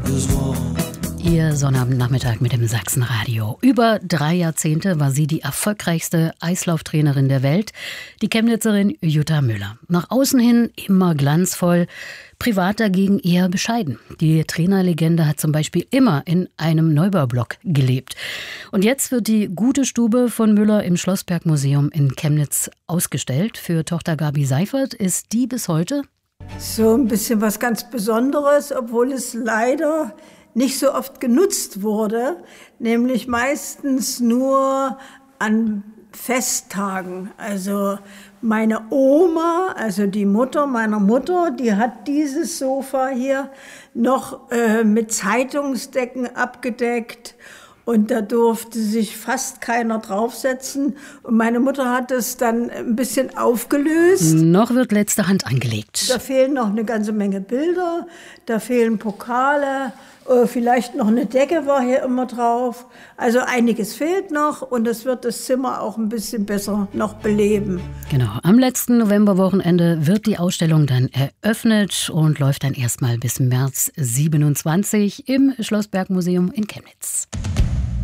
Ihr Sonnabendnachmittag mit dem Sachsenradio. Über 3 Jahrzehnte war sie die erfolgreichste Eislauftrainerin der Welt, die Chemnitzerin Jutta Müller. Nach außen hin immer glanzvoll, privat dagegen eher bescheiden. Die Trainerlegende hat zum Beispiel immer in einem Neubaublock gelebt. Und jetzt wird die gute Stube von Müller im Schlossberg-Museum in Chemnitz ausgestellt. Für Tochter Gabi Seifert ist die bis heute so ein bisschen was ganz Besonderes, obwohl es leider nicht so oft genutzt wurde, nämlich meistens nur an Festtagen. Also meine Oma, also die Mutter meiner Mutter, die hat dieses Sofa hier noch mit Zeitungsdecken abgedeckt. Und da durfte sich fast keiner draufsetzen. Und meine Mutter hat es dann ein bisschen aufgelöst. Noch wird letzte Hand angelegt. Da fehlen noch eine ganze Menge Bilder, da fehlen Pokale, vielleicht noch eine Decke war hier immer drauf. Also einiges fehlt noch und es wird das Zimmer auch ein bisschen besser noch beleben. Genau, am letzten Novemberwochenende wird die Ausstellung dann eröffnet und läuft dann erstmal bis März 27 im Schlossberg-Museum in Chemnitz.